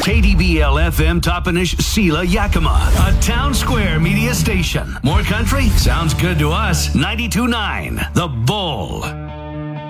KDBL FM Toppenish Sela Yakima, a Town Square media station. More country? Sounds good to us. 92.9 The Bull.